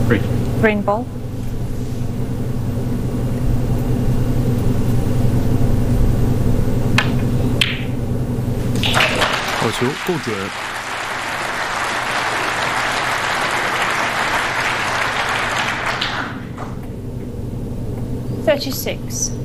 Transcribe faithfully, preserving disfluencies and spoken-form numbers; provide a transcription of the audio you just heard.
Green. Green ball. .好球，够准。 Thirty-six.